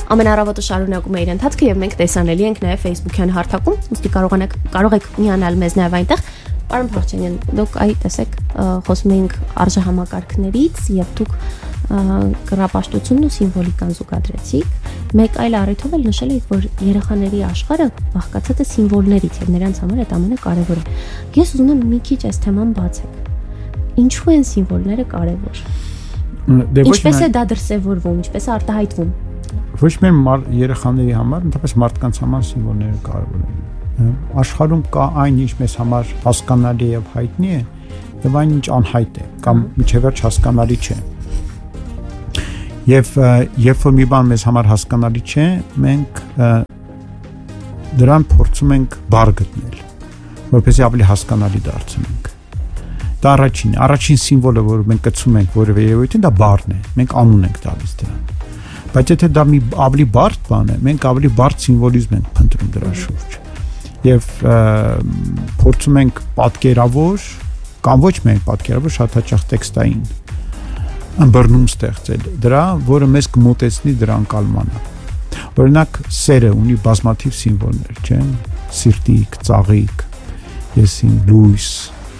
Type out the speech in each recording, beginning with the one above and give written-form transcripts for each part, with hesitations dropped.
ամենառավոտը շարունակում է իր ընթացքը եւ մենք տեսանելի ենք նաեւ Facebook-յան հարթակում, ուստի կարող եք միանալ մեզ նաեւ այնտեղ։ Պարոն Փախչյանյան, դուք տեսեք, խոսում էինք արժեհամակարգներից եւ դուք կռապաշտությունն ու սիմվոլիկան զուգադրեցիք։ Մեկ այլ առիթով էլ նշել եք, որ երեխաների աշխարհը բաղկացած է սիմվոլներից եւ նրանց համար այդ ամենը կարեւոր է։ Ես ուզում եմ մի քիչ այս թեման բացեք։ Ինչու են սիմվոլները կարեւոր։ Ինչպես է դա դրսևորվում, ինչպես է արտահայտվում։ Ոչ միայն երեխաների համար, ընդհանրապես մարդկանց համար սիմվոլները կարևոր են։ Աշխարհում կա այն, ինչ մեզ համար հասկանալի եւ հայտնի է, եւ այն, ինչ անհայտ է կամ միջևերջ հասկանալի չէ։ Եվ երբ որ մի բան մեզ համար հասկանալի չէ, մենք դրան փորձում ենք բառ գտնել, որպեսզի ավելի հասկանալի դարձնենք։ Դա առաջին սիմվոլը, որ մենք կցում ենք որևէ երևույթին, դա բառն է։ Մենք անուն ենք տալիս դրան։ Բայց եթե դա մի ավելի բարդ բան է, մենք ավելի բարդ սիմվոլիզմ ենք փնտրում դրա շուրջ։ Եվ փորձում ենք պատկերավոր կամ ոչ միայն պատկերավոր, շատ հաճախ տեքստային ըմբռնում ստեղծել դրա, որը մեզ կմոտեցնի դրա անկալմանը։ Օրինակ, սերը ունի բազմաթիվ սիմվոլներ, չէ՞, սիրտիկ, ծաղիկ, եսին, լույս,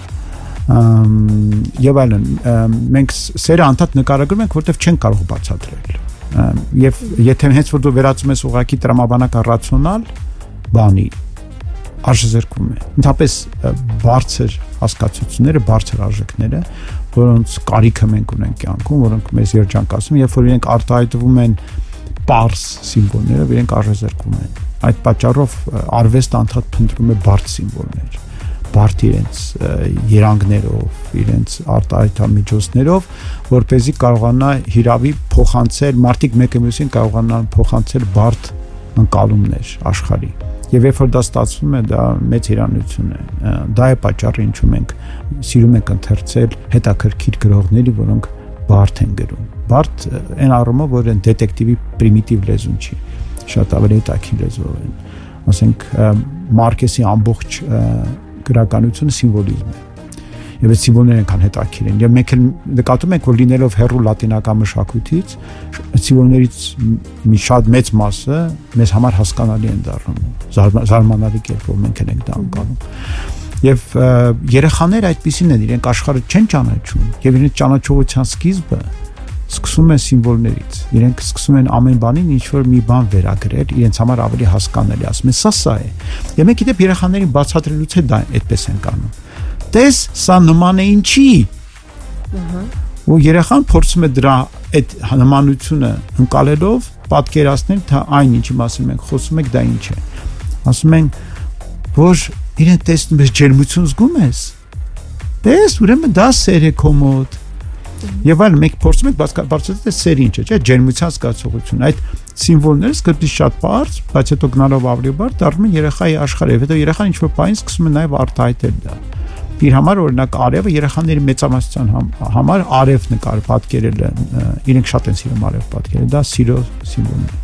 եւ այլն։ Մենք սերը անդադ նկարագրում ենք, որտեղ չենք կարող բացատրել։ Եվ եթե հենց որ դու վերածում ես ուղղակի տրամաբանական ռացիոնալ բանի, արժեզրկվում է։ Ընդհանրապես բարձր հասկացությունները, բարձր արժեքները, որոնց կարիքը մենք ունենք կյանքում, որոնք մեզ երջանկացնում, երբ որ իրենք արտահայտվում են պարզ սիմվոլներով, իրենք արժեզրկվում են։ Այդ պատճառով արվեստը անդադ փնտրում է բարդ սիմվոլներ, բարդ իրենց երանգներով, իրենց արտահայտամիջոցներով, որպեսզի կարողանա հիրավի փոխանցել, մարդիկ մեկը մյուսին կարողանան փոխանցել բարդ ընկալումներ աշխարհի։ Եվ երբ որ դա ստացվում է, դա մեծ հիրանություն է։ Դա է պատճառը, ինչու մենք սիրում ենք ընթերցել հետաքրքիր գրողների, որոնք բարդ են գրում։ Բարդ այն առումով, որ են դետեկտիվի պրիմիտիվ լեզուն չի, շատ ավելի հետաքրքիր լեզվով են։ Ասենք Մարկեսի ամբողջ գրականությունը սիմվոլիզմ է։ Եվ այդ սիմվոլները այնքան հետաքրքիր են։ Եվ մենք էլ նկատում ենք, որ լինելով հեռու լատինական մշակույթից, սիմվոլներից մի շատ մեծ մասը մեզ համար հասկանալի են դառնում, զարմանալի կերպով մենք ենք դա անցնում։ Եվ երեխաները այդպիսին են, իրենք աշխարհը չեն ճանաչում, եւ իրենց ճանաչողության սկիզբը սկսում է սիմվոլներից։ Իրենք սկսում են ամեն բանին ինչ որ մի բան վերագրել, իրենց համար ավելի հասկանալի, ասում են սա է։ Եվ մենք գիտեք երեխաներին բացատրելուց է դա այդպես են կանում։ Տես, սա նման է ինչի։ Ու երեխան փորձում է դրա այդ նմանությունը ընկալելով պատկերացնել, թե այն ինչի մասին մենք խոսում ենք, դա ինչ է։ Ասում են, որ իրեն տեսնում ես ջերմություն զգում ես։ Տես, ուրեմն դա սեր է քո մոտ։ Եվ այլ մենք փորձում ենք բացատրել սեր ինչ է, չէ՞, ջերմության զգացողություն։ Այդ սիմվոլները սկզբից շատ բարձ, բայց հետո գնալով ավելի բարդ դառնում են երեխայի աշխարհը, հետո երեխան ինչ-որ բանից սկսում է նաև արտահայտել դա։ Իր համար օրինակ արևը երեխաների մեծամասնության համար արև նկար պատկերելը, իրենք շատ են սիրում արև պատկերել, դա սիրո սիմվոլն է։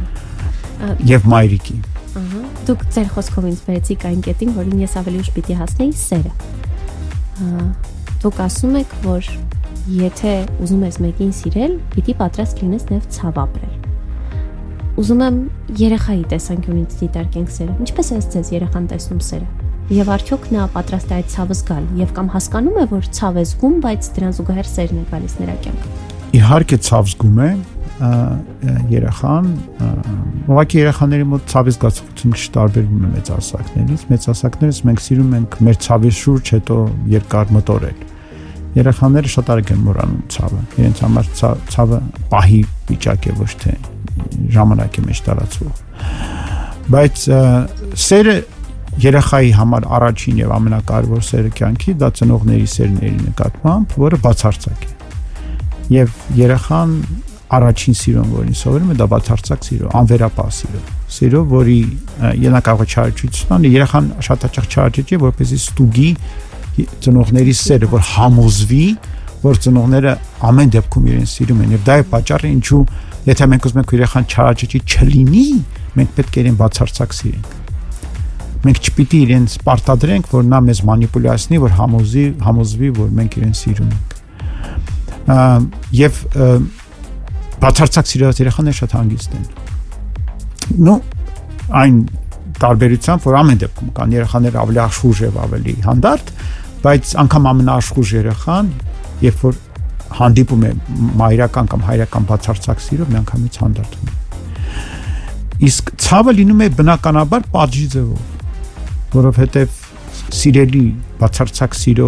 Եվ մայրիկի։ Դուք ձեր խոսքով ինձ վերեցիք այն կետին, որին ես ավելի ուշ պիտի հասնեի, սերը։ Դուք ասում եք, որ եթե ուզում ես մեկին սիրել, պիտի պատրաստ լինես նաև ցավ ապրել։ Ուզում եմ երեխայի տեսանկյունից դիտարկենք սերը։ Ինչպես է ձեզ երեխան տեսնում սերը։ Եվ արդյոք նա պատրաստ է այդ ցավը զգալ, եւ կամ հասկանում է, որ ցավ է զգում, բայց դրան զուգահեռ սերն է գալիս նրա կյանք։ Իհարկե ցավ զգում է երեխան, ուղղակի երեխաների մոտ ցավի զգացողությունը չտարբերվում է մեծահասակներից։ Մեծահասակներս մենք սիրում ենք մեր ցավի շուրջ հետո երկար մտորել։ Երեխաները շատ արագ են մոռանում ցավը։ Իրենց համար ցավը պահի վիճակ է, ոչ թե ժամանակի մեջ տարածվող։ Բայց սերը երեխայի համար առաջին եւ ամենակարևոր սերը կյանքի դա ծնողների սերների նկատմամբ, որը բացարձակ է։ Եվ երեխան առաջին սիրուն, որին սովորում է, դա բացարձակ սիրո, անվերապահ սիրո, որի նա կարող է չարաճությունն, երեխան շատ հաճախ չարաճի, որպեսզի ստուգի ծնողների սերը, որ համոզվի, որ ծնողները ամեն դեպքում իրեն սիրում են։ Եվ դա է պատճառը, ինչու եթե մենք ուզում ենք երեխան չարաճի չլինի, մենք պետք է իրեն բացարձակ սիրենք։ Մենք չպիտի իրեն պարտադրենք, որ նա մեզ մանիպուլյացնի, որ համոզվի, որ մենք իրեն սիրում ենք։ Եվ բացարձակ սիրած երեխաները շատ հանգիստ են։ նո այն տարբերությամբ, որ ամեն դեպքում կան երեխաները ավելի աշխուժ եւ ավելի հանդարտ, բայց անգամ ամենաաշխուժ երեխան, երբ որ հանդիպում է մայրական կամ հայրական բացարձակ սիրով, միանգամից հանդարտվում է։ Իսկ ցավը լինում է բնականաբար պատժի ձևով, որովհետեւ սիրելի բացարձակ սիրո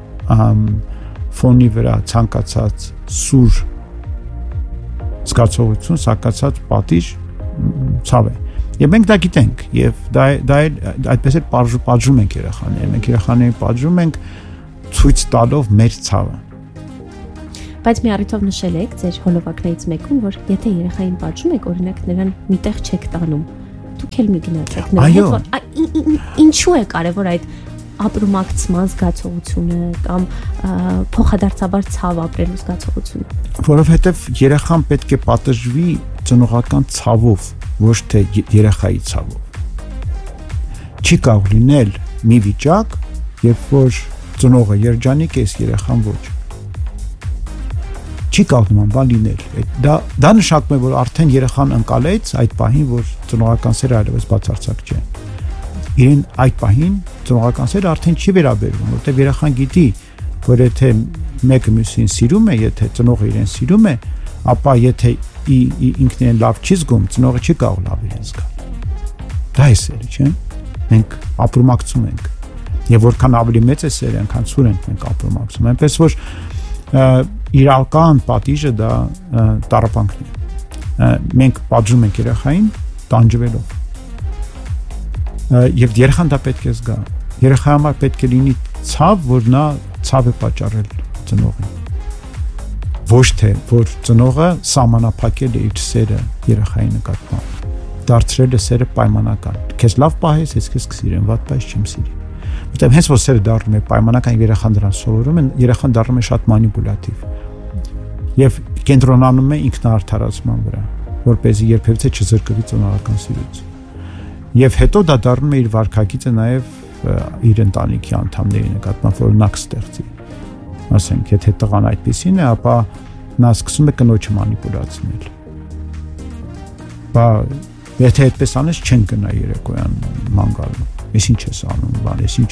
ֆոնի վրա ցանկացած սուր զգացողություն, ցանկացած պատիժ ցավ է։ Եվ մենք դա գիտենք, եւ դա այդպես էլ պատժում ենք երեխաներին։ Մենք երեխաներին պատժում ենք ցույց տալով մեր ցավը։ Բայց մի առիթով նշել եք ձեր հոլովակներից մեկում, որ եթե երեխային պատժում եք, օրինակ նրան միտեղ չեք տանում, դուք էլ մի գնացեք նրա հետ, որ ինչու է կարևոր այդ ապրումակցման զգացողությունը կամ փոխադարձաբար ցավ ապրելու զգացողությունը։ Որովհետև երեխան պետք է պատժվի ծնողական ցավով, ոչ թե երեխայի ցավով։ Չի կարող լինել մի վիճակ, երբ որ ծնողը երջանիկ է, երեխան ոչ։ Չի կարող նման բան լինել։ Դա նշանակում է, որ արդեն երեխան ընկալեց այդ պահին, որ ծնողական սերը այլևս բացարձակ չէ։ Իրեն այդ պահին ծնողական սերը արդեն չի վերաբերվում, որտեղ երեխան գիտի, որ եթե մեկը մյուսին սիրում է, եթե ծնողը իրեն սիրում է, ապա եթե ինքն իրեն լավ չի զգում, ծնողը չի կարող լավ իրեն զգալ։ Դա է սերը, չէ՞։ Մենք ապրումակցում ենք։ Եվ որքան ավելի մեծ է սերը, այնքան ցուր ենք մենք ապրումակցում։ Այնպես որ իրական պատիժը դա տառապանքն է։ Մենք պատժում ենք երեխային տանջվելով։ Եվ երեխան դա պետք է զգա։ Երեխայի համար պետք է լինի ցավ, որ նա ցավ է պատճառել ծնողին։ Ոչ թե որ ծնողը սահմանափակել է իր սերը երեխայի նկատմամբ։ Դարձրել է սերը պայմանական։ Քեզ լավ պահես, ես քեզ կսիրեմ, վատ պահես չեմ սիրի։ Որտեղ հենց որ սերը դառնում է պայմանական, երեխան դրան սովորում է, երեխան դառնում է շատ մանիպուլատիվ։ Եվ կենտրոնանում է ինքնաարդարացման վրա, որպեսզի երբևէ չզրկվի ծնողական սիրուց։ Եվ հետո դա դառնում է իր վարքագիծը նաև իր ընտանիքի անդամների նկատմամբ օրինակ ստեղծի։ Ասենք, եթե տղան այդպեսին է, ապա նա սկսում է կնոջը մանիպուլացնել։ Բա եթե այդպես անես, չեն գնա երեկոյան ման գալու։ Ես ինչ ես անում, բան, ես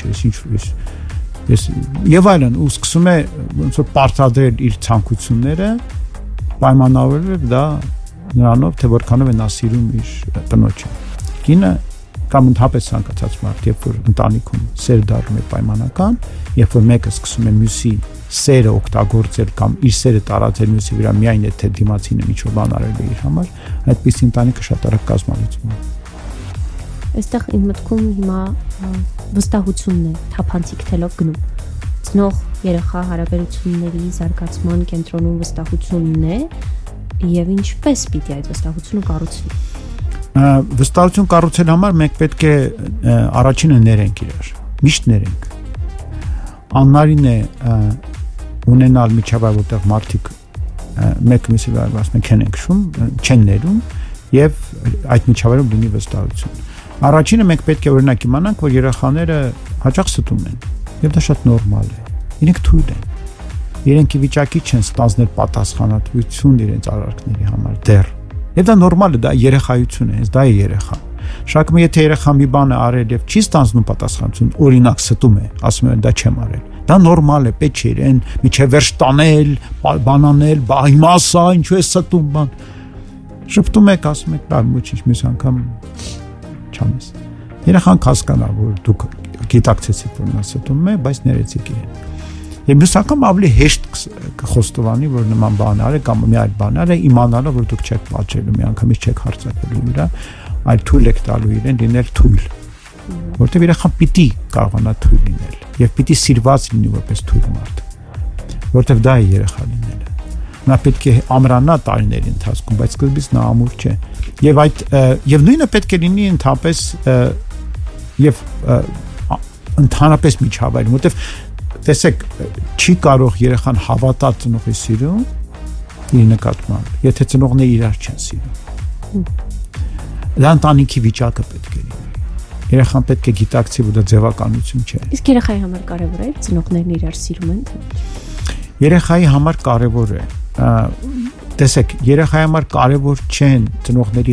եւ այլն, ու սկսում է ոնց որ պարտադրել իր ցանկությունները, պայմանավորել դա նրանով, թե որքանով է նա սիրում իր կնոջը։ Կինը կամ ընդհանրապես ցանկացած մարդ, երբ որ ընտանիքում սեր դառնում է պայմանական, երբ որ մեկը սկսում է մյուսի սերը օգտագործել կամ իր սերը տարածել մյուսի վրա միայն եթե դիմացինը ինչ-որ բան արել է իր համար, այդպես ընտանիքը շատ արագ կազմալուծվում է։ Այստեղ իմ մտքում հիմա վստահությունն է թափանցիկ թելով գնում։ Ծնող երեխա հարաբերությունների զարգացման կենտրոնում վստահությունն է, եւ ինչպես պիտի այդ վստահությունը կառուցվի։ Վստահություն կառուցել համար մենք պետք է առաջինը ներենք իրար, միշտ ներենք։ Աննարին է ունենալ միջավայր, որտեղ մարդիկ մեկ մյուսի վրա ասում են քշում, չեն ներում եւ այդ միջավայրում լինի վստահություն։ Առաջինը մենք պետք է օրինակ իմանանք, որ երեխաները հաճախ ստում են եւ դա շատ նորմալ է։ Իրենք թույլ են։ Իրենք ի վիճակի չեն ստանձնել պատասխանատվություն իրենց արարքների համար դեռ։ Եվ դա նորմալ է, դա երեխայություն է, դա է երեխան։ Շարքում եթե երեխան մի բան է արել եւ չի ստանձնում պատասխանատվություն, օրինակ ստում է, ասում է դա չեմ արել։ Դա նորմալ է, պետք չէ իրեն միջև վերջ տանել, բանանել, բա հիմա ասա, ինչու է ստում բան։ Շփտում եք, ասում եք, բան ոչինչ, մյուս անգամ չանես։ Երեխան հասկանա, որ դուք գիտակցեցիք, որ նա ստում է, բայց ներեցիք իրեն։ Եվ մյուս անգամ ավելի հեշտ կխոստովանի, որ նման բան արել կամ մի այլ բան արել, իմանալով, որ դուք չեք պատժելու, մի անգամից չեք հարձակվելու վրա, այլ թույլ եք տալու իրեն լինել թույլ։ Որտեղ երեխան պիտի կարողանա թույլ լինել եւ պիտի սիրված լինի որպես թույլ մարդ։ Որտեղ դա է երեխա լինելը։ Նա պետք է ամրանա տարիների ընթացքում, բայց սկզբից նա ամուր չէ։ Եվ այդ եւ նույնը պետք է լինի ընդհանրապես եւ ընդհանրապես միջավայրում, որտեղ տեսեք, չի կարող երեխան հավատալ ծնողի սիրուն իր նկատմամբ, եթե ծնողները իրար չեն սիրում։ Դա ընտանիքի վիճակը պետք է լինի։ Երեխան պետք է գիտակցի, որ դա ձևականություն չէ։ Իսկ երեխայի համար կարևոր է ծնողներն իրար սիրում են, թե։ Երեխայի համար կարևոր է։ տեսեք, երեխայի համար կարևոր չեն ծնողների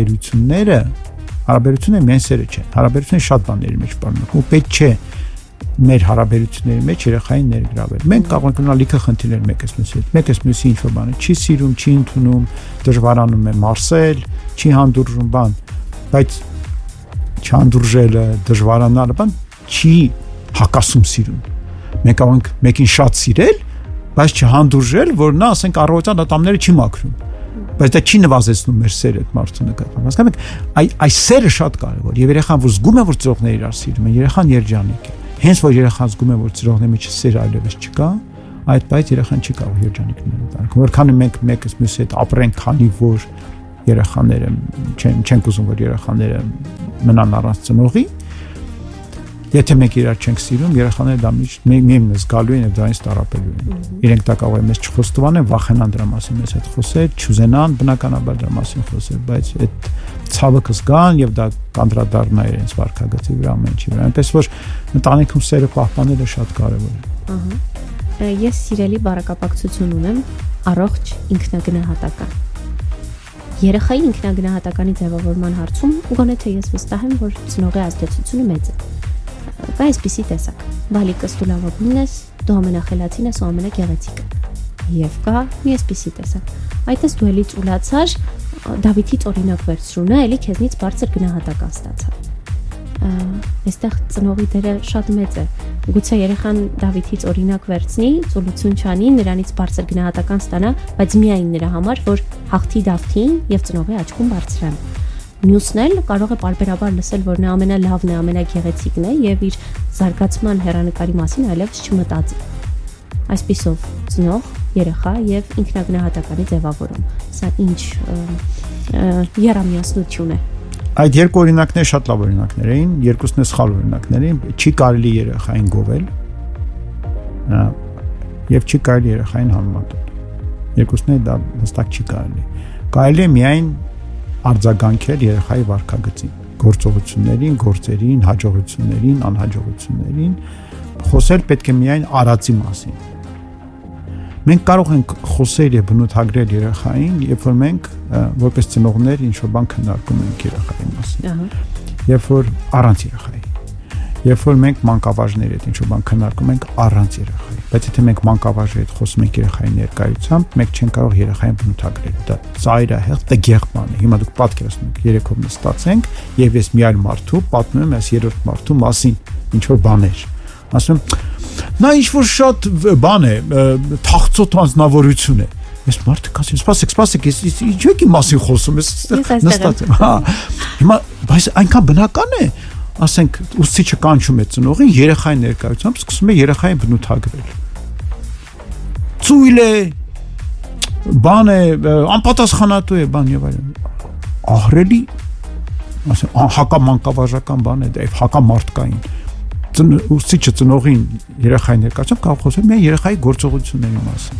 հարաբերությունները միայն սերը չեն, հարաբերությունները շատ բաների մեջ բառնակ, ու պետք չէ մեր հարաբերությունների մեջ երեխային ներգրավել։ Մենք կարող ենք ունենալ լիքը խնդիրներ մեկս մյուսի հետ, մեկս մյուսի ինչ-որ բանը չի սիրում, չի ընդունում, դժվարանում է մարսել, չի հանդուրժում բան, բայց չհանդուրժելը, դժվարանալը բան չի հակասում սիրուն։ Մենք կարող ենք մեկին շատ սիրել, բայց չհանդուրժել, որ նա, ասենք, առավոտյան ատամները չի մաքրում։ Բայց դա չի նվազեցնում մեր սերը այդ մարդու նկատմամբ։ Հասկանու՞մ եք, այս սերը շատ կարևոր, եւ երեխան որ զգում է, որ ծնողները իրար սիրում են, երեխան երջանիկ է։ Հենց որ երեխան զգում է, որ ծնողների մեջ սեր այլևս չկա, այդ բայց երեխան չի կարող երջանիկ լինել։ Որքան մենք մեկս մյուսի հետ ապրենք, քանի որ երեխաները չենք ուզում, որ երեխաները մնան առանց ծնողի, եթե մենք իրար չենք սիրում, երեխաները դա միայն զգալու են եւ դրանից տարապելու են։ Իրենք դա կարող է մեզ չխոստովանեն, վախենան դրա մասին մեզ հետ խոսել, չուզենան բնականաբար դրա մասին խոսել, բայց այդ ցավը կզգան եւ դա կանդրադառնա իրենց վարքագծի վրա, ամեն ինչի վրա։ Այնպես որ ընտանիքում սերը պահպանելը շատ կարեւոր է։ Ես սիրելի բարեկապակցություն ունեմ, առողջ ինքնագնահատական։ Երեխայի ինքնագնահատականի ձևավորման հարցում ուղղակի թե ես վստահ եմ, որ ծնողի ազդեցությունը մեծ է։ Կա այսպիսի տեսակ. բալիկս դու լավագույնն ես, դու ամենախելացին ես ու ամենագեղեցիկը։ Եվ կա մի այսպիսի տեսակ. այդպես դու էլի ծուլացար, Դավիթից օրինակ վերցրու, նա էլի քեզնից բարձր գնահատական ստացավ։ Այստեղ ծնողի դերը շատ մեծ է։ Գուցե երեխան Դավիթից օրինակ վերցնի, ծուլություն չանի, նրանից բարձր գնահատական ստանա, բայց միայն նրա համար, որ հաղթի Դավթին եւ ծնողի աչքում բարձրանա։ Մյուսն էլ կարող է պարբերաբար լսել, որ նա ամենալավն է, ամենագեղեցիկն է եւ իր զարգացման հեռանկարի մասին այլևս չմտածի։ Այսպիսով ծնող, երեխա եւ ինքնագնահատականի ձևավորում։ Սա ինչ երամիասնություն է։ Այդ երկու օրինակները շատ լավ օրինակներ էին, երկուսն է սխալ օրինակներ էին, չի կարելի երեխային գովել եւ չի կարելի երեխային համեմատել։ Երկուսն է դա հստակ չի կարելի։ Կարելի է միայն արձագանքել երեխայի վարքագծին, գործողություններին, գործերին, հաջողություններին, անհաջողություններին, խոսել պետք է միայն արածի մասին։ Մենք կարող ենք խոսել եւ բնութագրել երեխային, երբ որ մենք որպես ծնողներ ինչ-որ բան քննարկում ենք երեխայի մասին։ Երբ որ առանց երեխայի։ Երբ որ մենք մանկավարժների հետ ինչ-որ բան քննարկում ենք առանց երեխայի։ Բայց եթե մենք մանկավարժի հետ խոսում ենք երեխայի ներկայությամբ, մենք չենք կարող երեխային բնութագրել։ Դա ծայրահեղ, տգեղ բան է։ Հիմա դուք պատկերացնում եք, երեքով նստած ենք եւ ես մի այլ մարդու պատմում եմ այս երրորդ մարդու մասին ինչ-որ բաներ։ Ասում նա ինչ-որ շատ բան է, թախծոտ անձնավորություն է։ Ես մարդը կասեմ, սպասեք, ես ինչու եք իմ մասին խոսում, ես նստած եմ։ Հա։ Հիմա բայց այնքան բնական է, ասենք ուսուցիչը կանչում է ծնողին, երեխայի ներկայությամբ սկսում է երեխային բնութագրել։ Ծույլ է, բան է, անպատասխանատու է, բան եւ այլն։ Ահրելի, ասեմ, հակամանկավարժական բան է, դա եւ հակամարտկային։ Ուսուցիչը ծնողին երեխայի ներկայությամբ կարող խոսել միայն երեխայի գործողությունների մասին։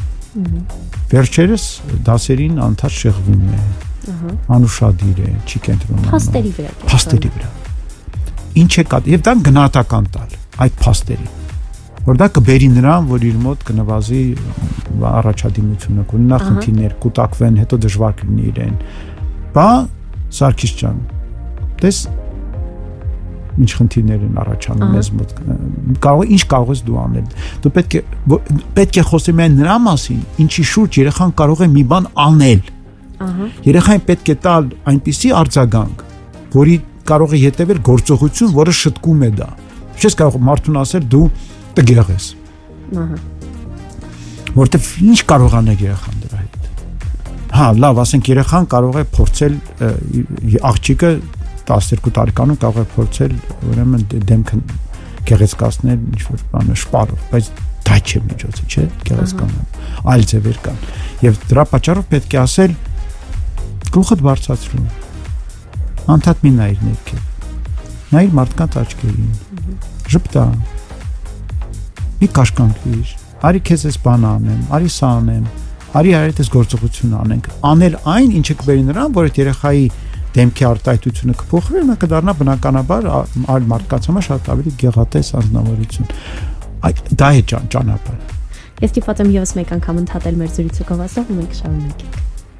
Վերջերս դասերին անդադ շեղվում է, անուշադիր է, չի կենտրոնանում։ Փաստերի վրա։ Ինչ է կա, եւ դա գնահատական տալ այդ փաստերին, որ դա կբերի նրան, որ իր մոտ կնվազի առաջադիմությունը, կունենա խնդիրներ, կուտակվեն, հետո դժվար կլինի իրեն։ Բա Սարգիս ջան, տես ինչ խնդիրներ են առաջանում մեզ մոտ, ինչ կարող ես դու անել։ Դու պետք է խոսել միայն նրա մասին, ինչի շուրջ երեխան կարող է մի բան անել։ Երեխային պետք է տալ այնպիսի արձագանք, որի կարող է հետևել գործողություն, որը շտկում է դա։ Չես կարող մարդուն ասել դու տգեղ ես։ Որտեվ ինչ կարող անել երեխան դրա հետ։ Հա, լավ, ասենք երեխան կարող է փորձել աղջիկը 12 տարեկանում կարող է փորձել ուրեմն դեմքը գեղեցկացնել ինչ-որ բանը շպարով, բայց դա չէ միջոցը, չէ, գեղեցկանալ։ Այլ ձևեր կան։ Եվ դրա պատճառով պետք է ասել գլուխդ բարձրացրու։ Անդադ մի նայր ներքև։ Նայր մարդկանց աչքերին։ Ժպտա։ Մի կաշկանդվիր։ Արի քեզ էս բան անեմ, արի սա անեմ, արի այդ էս գործողություն անենք։ Անել այն, ինչը կբերի նրան, որ այդ երեխայի դեմքի արտահայտությունը կփոխվի, նա կդառնա բնականաբար այլ մարդկանց համար շատ ավելի գեղատես անձնավորություն։ Դա է ճանապարհը։ Ես ստիպված եմ ևս մեկ անգամ ընդհատել մեր զրույցը գովասով ու մենք շարունակենք։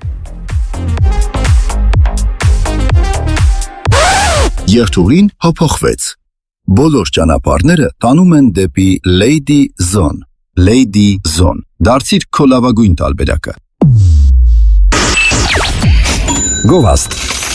Երթուղին հափոխվեց։ Բոլոր ճանապարհները տանում են դեպի Lady Zone։ Lady Zone։ Դարձիր քո լավագույն տարբերակը։ Գովաստ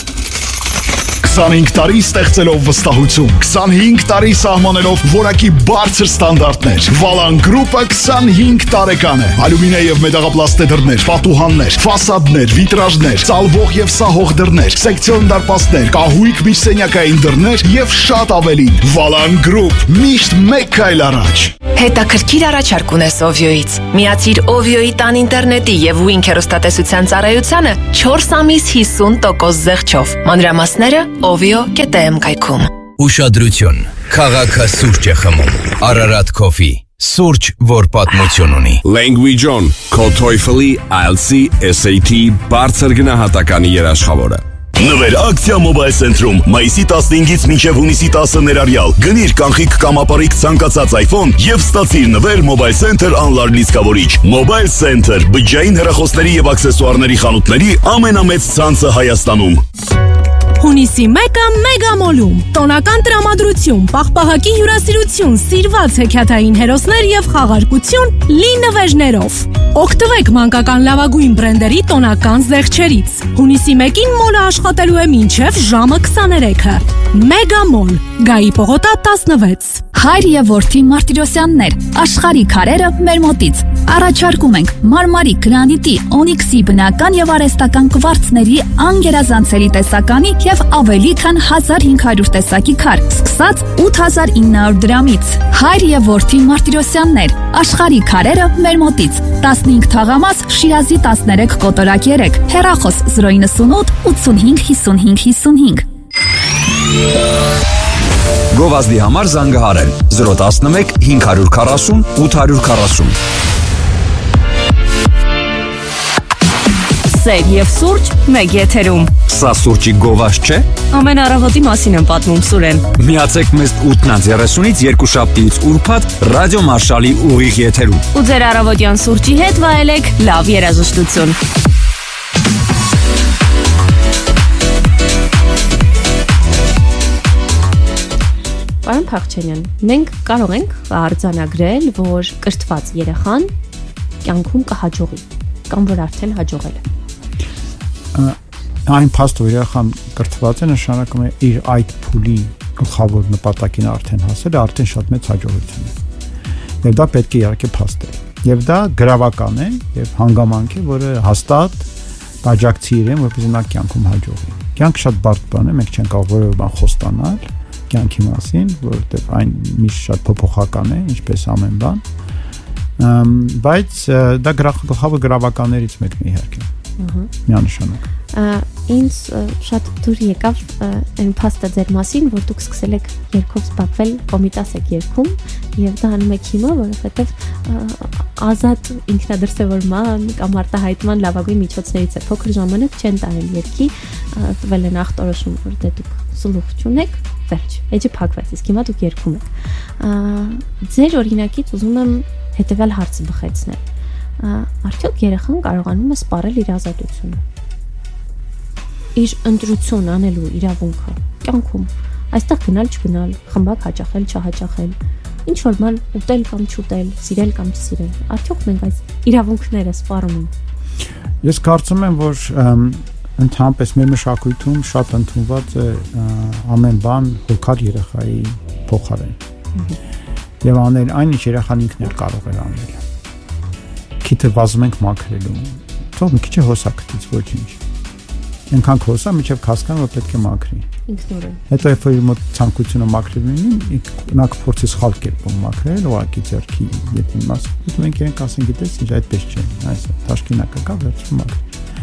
25 տարի ստեղծելով վստահություն, 25 տարի սահմանելով որակի բարձր ստանդարտներ։ Վալան գրուպը 25 տարեկան է։ Ալյումինե եւ մետաղապլաստե դռներ, պատուհաններ, ֆասադներ, վիտրաժներ, ծալվող եւ սահող դռներ, սեկցիոն դարպասներ, կահույք միջսենյակային դռներ եւ շատ ավելին։ Վալան գրուպ, միշտ մեկ քայլ առաջ։ Հետաքրքիր առաջարկ ունես Ovio-ից։ Միացիր Ovio-ի տան ինտերնետի եւ Wink հեռուստատեսության ծառայությանը 4 ամիս 50% զեղչով։ Մանրամասները ovio.am կայքում։ Ուշադրություն, քաղաքը սուրճ է խմում։ Ararat Coffee, սուրճ, որ պատմություն ունի։ Language On, քո TOEFL-ի, IELTS-ի, SAT-ի բարձր գնահատականի երաշխավորը։ Նվեր ակցիա Mobile Center-ում մայիսի 15-ից մինչև հունիսի 10-ը ներառյալ գնիր կանխիկ կամ ապարիկ ցանկացած iPhone եւ ստացիր նվեր Mobile Center Unlar լիցքավորիչ։ Mobile Center բջջային հեռախոսների եւ աքսեսուարների խանութների ամենամեծ ցանցը Հայաստանում։ Հունիսի 1-ը Մեգամոլում տոնական տրամադրություն, պաղպաղակի հյուրասիրություն, սիրված հեքիաթային հերոսներ եւ խաղարկություն լի նվերներով։ Օգտվեք մանկական լավագույն բրենդերի տոնական զեղչերից։ Հունիսի 1-ին մոլը աշխատելու է մինչև ժամը 23-ը։ Մեգամոլ, Գայի պողոտա 16։ Հայր եւ որդի Մարտիրոսյաններ, աշխարհի քարերը մեր մոտից։ Առաջարկում ենք մարմարի, գրանիտի, օնիքսի բնական եւ արհեստական կվարցների անգերազանցերի տեսականի եւ ավելի քան 1500 տեսակի քար, սկսած 8900 դրամից։ Հայր եւ որդի Մարտիրոսյաններ, աշխարհի քարերը մեր մոտից։ 15 թաղամաս, Շիրազի 13 կոտորակ 3, հեռախոս 098 85 55 55։ Գովազդի համար զանգահարել 011 540 840։ Սեր եւ սուրճ մեկ եթերում։ Սա սուրճի գովազդ չէ։ Ամեն առավոտի մասին եմ պատմում Սուրեն։ Միացեք մեզ 8:30-ից երկուշաբթիից ուրբաթ ռադիո Մարշալի ուղիղ եթերում։ Ու ձեր առավոտյան սուրճի հետ վայելեք լավ երաժշտություն։ Պարոն Փախչենյան, մենք կարող ենք արձանագրել, որ կրթված երեխան կյանքում կհաջողի կամ որ արդեն հաջողել է։ Այն փաստը երեխան կրթված է նշանակում է իր այդ փուլի գլխավոր նպատակին արդեն հասել է, արդեն շատ մեծ հաջողություն է։ Եվ դա պետք է իհարկե փաստ է։ Եվ դա գրավական է եւ հանգամանք է, որը հաստատ աջակցի իրեն, որպեսզի նա կյանքում հաջողի։ Կյանքը շատ բարդ բան է, մենք չենք կարող որևէ բան խոստանալ կյանքի մասին, որովհետեւ այն միշտ շատ փոփոխական է, ինչպես ամեն բան։ Բայց դա գլխավոր գրավականներից մեկն է իհարկե։ Միանշանակ։ Ինձ շատ դուր եկավ այն փաստը ձեր մասին, որ դուք սկսել եք երգով զբաղվել, կոմիտաս եք երգում եւ դա անում եք հիմա, որովհետեւ ազատ ինքնադրսևորման կամ արտահայտման լավագույն միջոցներից է։ Փոքր ժամանակ չեն տվել երգի, տվել են ախտորոշում, որ դե դուք սլուխ չունեք, վերջ։ Էջը փակվեց, իսկ հիմա դուք երգում եք։ Ձեր օրինակից ուզում եմ հետեւյալ հարցը բխեցնել։ Արդյոք երեխան կարողանում է սպառել իր ազատությունը։ Իր ընտրություն անելու իրավունքը կյանքում, այստեղ գնալ, չգնալ, խմբակ հաճախել, չհաճախել, ինչ որ բան ուտել կամ չուտել, սիրել կամ չսիրել։ Արդյոք մենք այս իրավունքները սպառում ենք։ Ես կարծում եմ, որ ընդհանրապես մեր մշակույթում շատ ընդունված է ամեն բան հոգալ երեխայի փոխարեն։ Եվ անել այն, ինչ երեխան ինքն էլ կարող է անել։ Քիթը վազում ենք մաքրելու։ Թող մի քիչ հոսակցից ոչինչ։ Այնքան հոսա, միջև հասկան, որ պետք է մաքրի։ Ինքնուրույն։ Հետո երբ որ մոտ ցանկությունը մաքրելու լինի, նա կփորձի սխալ կերպով մաքրել, ուղղակի ձեռքի ետին մասը։ Ու մենք ենք ասենք, գիտես, ինչ այդպես չէ։ Այսա, տաշկինակը կա, վերջում մաքրի։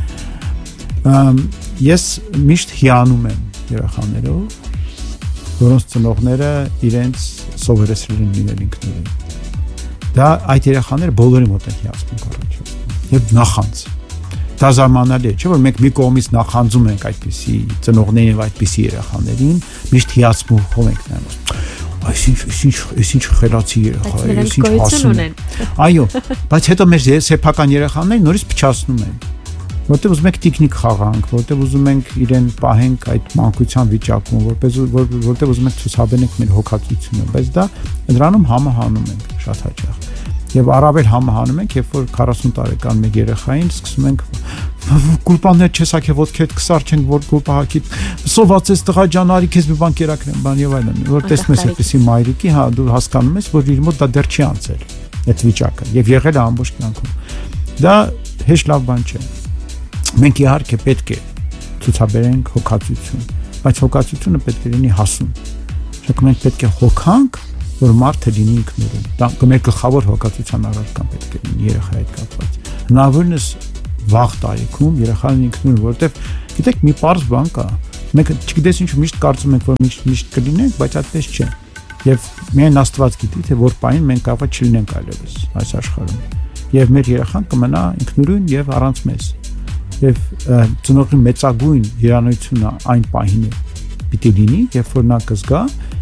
Ես միշտ հիանում եմ երեխաներով, որոնց ծնողները իրենց սովորեցրել են լինել ինքնուրույն։ Դա այդ երեխաները բոլորի մոտ են հիացում առաջացնում եւ նախանձ։ Դա զարմանալի է, չէ՞ որ մենք մի կողմից նախանձում ենք այդպիսի ծնողներին եւ այդպիսի երեխաներին, միշտ հիացմունքով ենք նայում։ Այսինչ խելացի երեխա է, այսինչ հասուն է։ Այո, բայց հետո մեր սեփական երեխաները նորից փչացնում են։ Որտեղ ուզում ենք տիկնիկ խաղանք, որտեղ ուզում ենք իրեն պահենք այդ մանկության վիճակում, որտեղ ուզում ենք ցուցաբերենք մեր հոգացությունը, բայց դրանում համահանում ենք շատ հաճախ։ Եվ առավել համահանում ենք, երբ որ 40 տարեկան մեկ երեխային սկսում ենք գուլպաներ չեսակե ոտքեդ քսար չենք, որ գուլպահակի սոված ես տղա ջան, արի քեզ մի բան կերակրեմ, բան եւ այլն։ Որ տեսնում ես այդպեսի մայրիկի, հա, դու հասկանում ես, որ իր մոտ դա դեռ չի անցել այդ վիճակը եւ եղել է ամբողջ կյանքում։ Դա հեշտ լավ բան չէ։ Մենք իհարկե պետք է ցուցաբերենք հոգացություն, բայց հոգացությունը պետք է լինի հասուն։ Շուտ մենք պետք է հոգանք, որ մարդը լինի ինքնուրույն։ Դա մեր գլխավոր հոգացության առարկան պետք է լինի երեխայի հետ կապված։ Հնարավորինս վաղ տարիքում երեխան ինքնուրույն, որովհետև գիտեք մի պարզ բան կա։ Մենք չգիտես ինչ միշտ կարծում ենք, որ միշտ կլինենք, բայց այդպես չէ։ Եվ միայն Աստված գիտի, թե որ պահին մենք կարող է չլինենք այլևս այս աշխարհում։ Եվ մեր երեխան կմնա ինքնուրույն եւ առանց մեզ։ Եվ ծնողի մեծագույն հիրանոյությունը այն պահին է պիտի լինի, երբ որ նա կզգա,